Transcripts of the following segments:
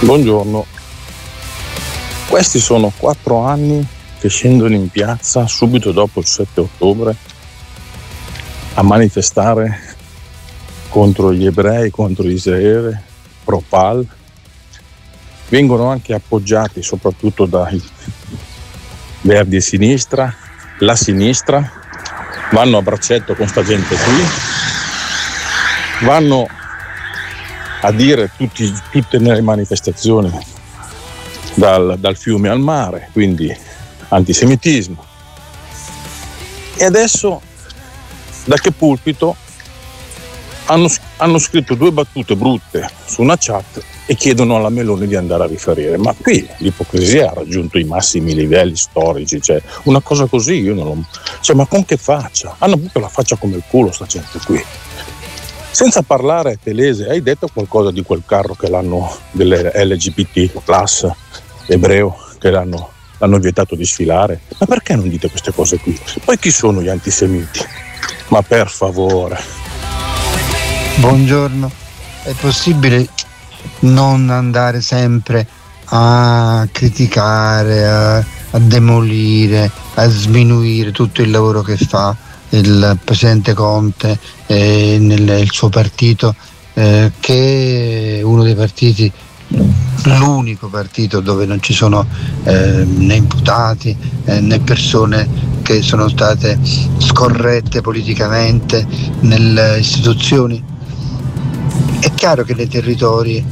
Buongiorno. Questi sono 4 anni che scendono in piazza subito dopo il 7 ottobre a manifestare contro gli ebrei, contro Israele, pro-Pal. Vengono anche appoggiati soprattutto dai Verdi e Sinistra, la sinistra, vanno a braccetto con sta gente qui, vanno a dire tutte nelle manifestazioni dal fiume al mare, quindi antisemitismo. E adesso da che pulpito hanno scritto 2 battute brutte su una chat e chiedono alla Meloni di andare a riferire. Ma qui l'ipocrisia ha raggiunto i massimi livelli storici, cioè una cosa così io non l'ho... Cioè, ma con che faccia? Hanno avuto la faccia come il culo sta gente qui. Senza parlare, Telese, hai detto qualcosa di quel carro che l'hanno, delle LGBT plus ebreo, che l'hanno vietato di sfilare? Ma perché non dite queste cose qui? Poi chi sono gli antisemiti? Ma per favore. Buongiorno, è possibile non andare sempre a criticare, a demolire, a sminuire tutto il lavoro che fa il presidente Conte e il suo partito, che è uno dei partiti, l'unico partito dove non ci sono né imputati né persone che sono state scorrette politicamente nelle istituzioni. È chiaro che nei territori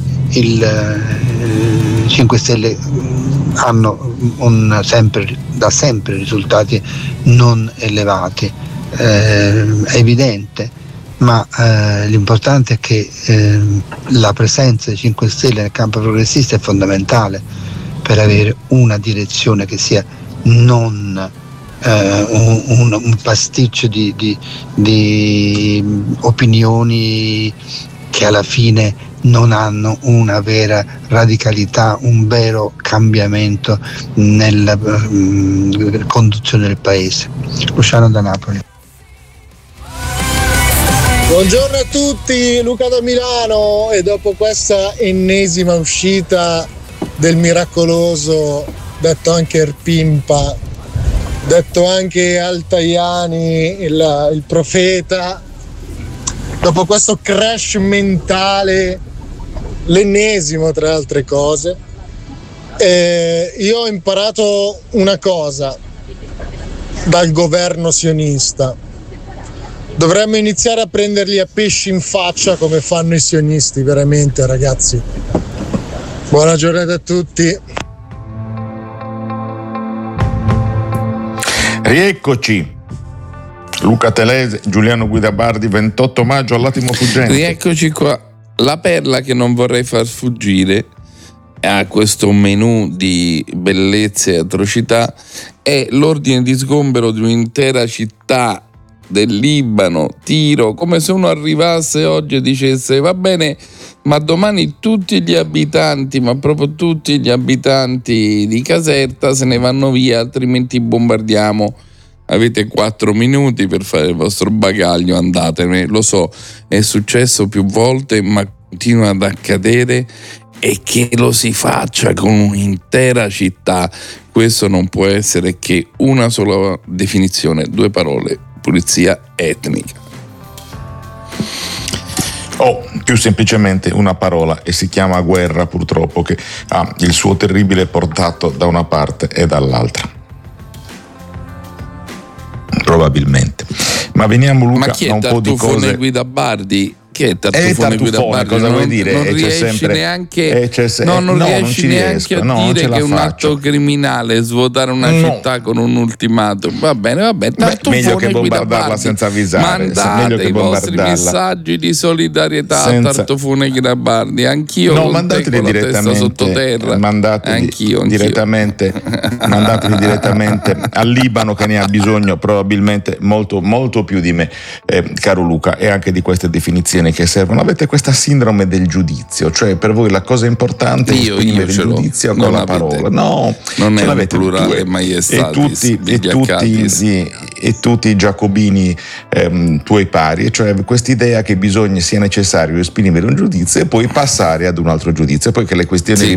il 5 Stelle hanno da sempre risultati non elevati, è evidente, ma l'importante è che la presenza dei 5 Stelle nel campo progressista è fondamentale per avere una direzione che sia non un pasticcio di opinioni che alla fine non hanno una vera radicalità, un vero cambiamento nella conduzione del paese. Luciano da Napoli. Buongiorno a tutti, Luca da Milano, e dopo questa ennesima uscita del miracoloso, detto anche Erpimpa, detto anche Altajani, il profeta, dopo questo crash mentale, l'ennesimo tra altre cose, io ho imparato una cosa dal governo sionista: dovremmo iniziare a prenderli a pesci in faccia come fanno i sionisti, veramente, ragazzi. Buona giornata a tutti. Rieccoci. Luca Telese, Giuliano Guidabardi, 28 maggio all'Attimo Fuggente. Rieccoci qua. La perla che non vorrei far sfuggire a questo menù di bellezze e atrocità è l'ordine di sgombero di un'intera città del Libano, Tiro, come se uno arrivasse oggi e dicesse: va bene, ma domani tutti gli abitanti, ma proprio tutti gli abitanti di Caserta se ne vanno via, altrimenti bombardiamo. Avete 4 minuti per fare il vostro bagaglio, andatene. Lo so, è successo più volte, ma continua ad accadere, e che lo si faccia con un'intera città. Questo non può essere che una sola definizione, 2 parole: pulizia etnica. O più semplicemente una parola, e si chiama guerra, purtroppo, che ha il suo terribile portato da una parte e dall'altra. Probabilmente. Ma veniamo, Luca, ma chi è a un po' di cose. Guidabardi? Che è Tartufone Guidabardi? Cosa vuoi dire? Non riesci neanche non riesci neanche a dire che è un atto criminale svuotare una città con un ultimatum. Va bene, meglio che bombardarla senza avvisare. Mandate i vostri messaggi di solidarietà a Tartufone Guidabardi. Anch'io mandateli direttamente sottoterra. Anch'io. Mandateli direttamente al Libano, che ne ha bisogno probabilmente molto, molto più di me, caro Luca, e anche di queste definizioni che servono. Avete questa sindrome del giudizio, cioè per voi la cosa importante è esprimere il giudizio con la parola. No, non è un plurale maiestatis, e tutti i giacobini tuoi pari, cioè quest'idea che sia necessario esprimere un giudizio e poi passare ad un altro giudizio, poi che le questioni